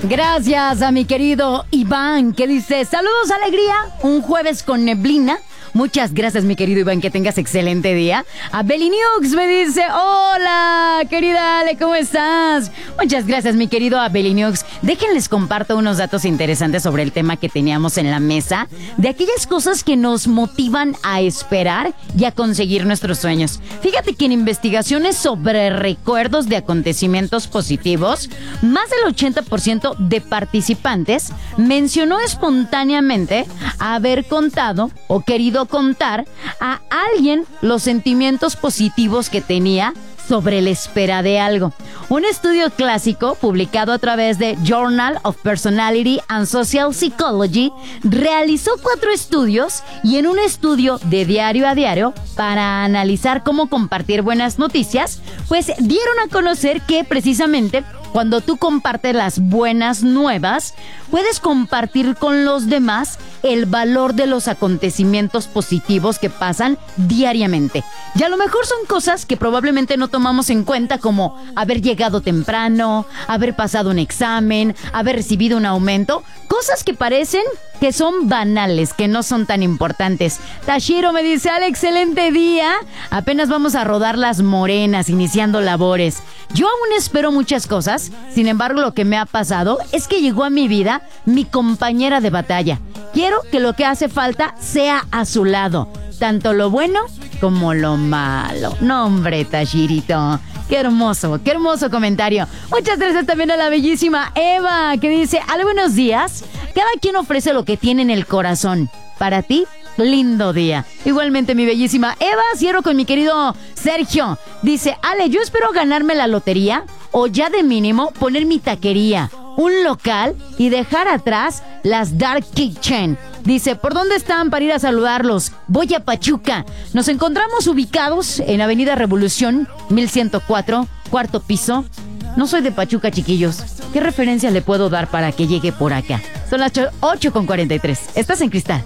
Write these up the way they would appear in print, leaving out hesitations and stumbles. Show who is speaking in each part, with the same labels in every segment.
Speaker 1: Gracias a mi querido Iván, que dice: saludos, alegría, un jueves con neblina. Muchas gracias, mi querido Iván, que tengas excelente día. A Belly Nux me dice: hola, querida Ale, ¿cómo estás? Muchas gracias, mi querido Belly Nux. Déjenles comparto unos datos interesantes sobre el tema que teníamos en la mesa, de aquellas cosas que nos motivan a esperar y a conseguir nuestros sueños. Fíjate que en investigaciones sobre recuerdos de acontecimientos positivos, más del 80% de participantes mencionó espontáneamente haber contado o querido contar a alguien los sentimientos positivos que tenía sobre la espera de algo. Un estudio clásico publicado a través de Journal of Personality and Social Psychology realizó 4 estudios y en un estudio de diario a diario para analizar cómo compartir buenas noticias, pues dieron a conocer que precisamente cuando tú compartes las buenas nuevas, puedes compartir con los demás el valor de los acontecimientos positivos que pasan diariamente. Y a lo mejor son cosas que probablemente no tomamos en cuenta, como haber llegado temprano, haber pasado un examen, haber recibido un aumento. Cosas que parecen que son banales, que no son tan importantes. Tashiro me dice: al excelente día. Apenas vamos a rodar las morenas, iniciando labores. Yo aún espero muchas cosas. Sin embargo, lo que me ha pasado es que llegó a mi vida mi compañera de batalla. Quiero que lo que hace falta sea a su lado, tanto lo bueno como lo malo. No, hombre, Tashirito. Qué hermoso comentario. Muchas gracias también a la bellísima Eva, que dice: al buenos días. Cada quien ofrece lo que tiene en el corazón. Para ti, lindo día. Igualmente, mi bellísima Eva. Cierro con mi querido Sergio. Dice: Ale, yo espero ganarme la lotería o ya de mínimo poner mi taquería, un local y dejar atrás las Dark Kitchen. Dice: ¿por dónde están para ir a saludarlos? Voy a Pachuca. Nos encontramos ubicados en Avenida Revolución 1104, 4º piso. No soy de Pachuca, chiquillos. ¿Qué referencia le puedo dar para que llegue por acá? Son las 8:43. Estás en Cristal.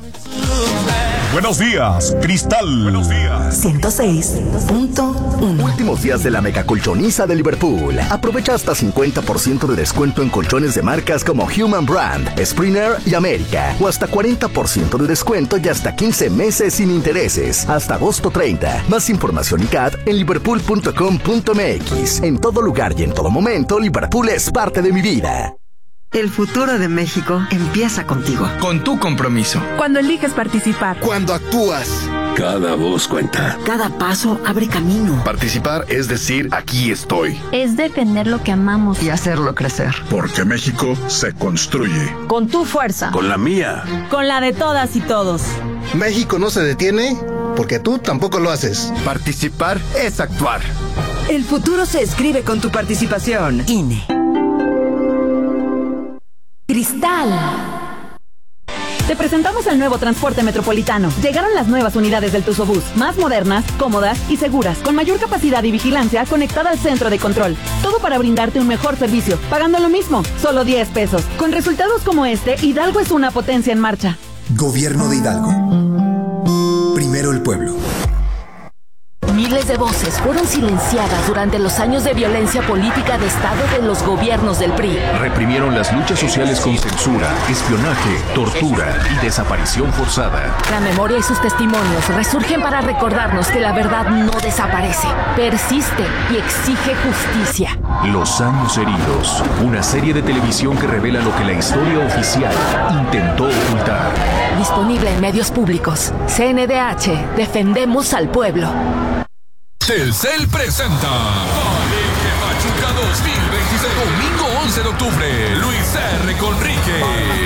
Speaker 2: Buenos días, Cristal. Buenos días.
Speaker 3: 106.1. Últimos días de la mega colchoniza de Liverpool. Aprovecha hasta 50% de descuento en colchones de marcas como Human Brand, Springer y América. O hasta 40% de descuento y hasta 15 meses sin intereses. Hasta agosto 30. Más información y CAT en liverpool.com.mx. En todo lugar y en todo momento, Liverpool es parte de mi vida.
Speaker 4: El futuro de México empieza contigo.
Speaker 5: Con tu compromiso.
Speaker 4: Cuando eliges participar.
Speaker 6: Cuando actúas.
Speaker 7: Cada voz cuenta.
Speaker 4: Cada paso abre camino.
Speaker 6: Participar es decir: aquí estoy.
Speaker 8: Es defender lo que amamos
Speaker 4: y hacerlo crecer.
Speaker 6: Porque México se construye.
Speaker 9: Con tu fuerza.
Speaker 7: Con la mía.
Speaker 9: Con la de todas y todos.
Speaker 10: México no se detiene porque tú tampoco lo haces.
Speaker 5: Participar es actuar.
Speaker 4: El futuro se escribe con tu participación. INE.
Speaker 11: Cristal. Te presentamos el nuevo transporte metropolitano. Llegaron las nuevas unidades del Tuzobús, más modernas, cómodas y seguras, con mayor capacidad y vigilancia conectada al centro de control. Todo para brindarte un mejor servicio, pagando lo mismo, solo 10 pesos. Con resultados como este, Hidalgo es una potencia en marcha.
Speaker 12: Gobierno de Hidalgo. Primero el pueblo.
Speaker 13: Miles de voces fueron silenciadas durante los años de violencia política de Estado de los gobiernos del PRI.
Speaker 14: Reprimieron las luchas sociales con censura, espionaje, tortura y desaparición forzada.
Speaker 13: La memoria y sus testimonios resurgen para recordarnos que la verdad no desaparece, persiste y exige justicia.
Speaker 14: Los años heridos, una serie de televisión que revela lo que la historia oficial intentó ocultar.
Speaker 13: Disponible en medios públicos. CNDH, defendemos al pueblo.
Speaker 15: Telcel presenta Palenque Pachuca 2026, domingo 11 de octubre.